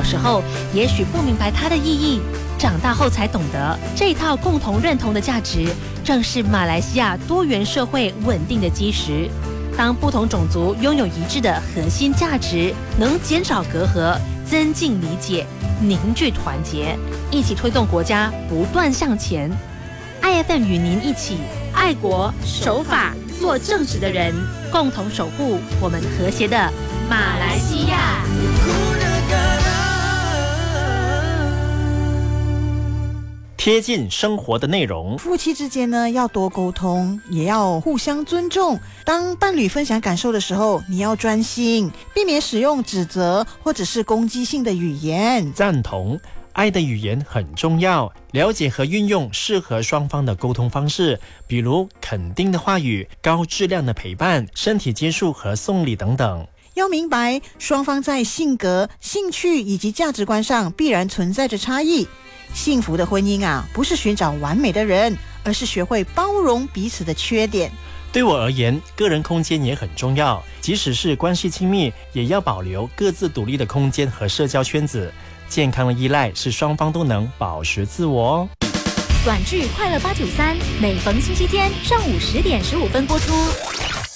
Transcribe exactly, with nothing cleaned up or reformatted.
时候也许不明白它的意义，长大后才懂得，这套共同认同的价值，正是马来西亚多元社会稳定的基石。当不同种族拥有一致的核心价值，能减少隔阂，增进理解，凝聚团结，一起推动国家不断向前。I F M 与您一起爱国守法，做正直的人，共同守护我们和谐的马来西亚。 贴近生活的内容， 夫妻之间呢要多沟通，也要互相尊重。当伴侣分享感受的时候，你要专心，避免使用指责或者是攻击性的语言。 赞同。爱的语言很重要，了解和运用适合双方的沟通方式，比如肯定的话语、高质量的陪伴、身体接触和送礼等等。 要明白，双方在性格、兴趣以及价值观上必然存在着差异。幸福的婚姻啊，不是寻找完美的人，而是学会包容彼此的缺点。 对我而言，个人空间也很重要，即使是关系亲密，也要保留各自独立的空间和社交圈子。健康的依赖是双方都能保持自我哦。 短剧《快乐八九三》每逢星期天上午十点十五分播出。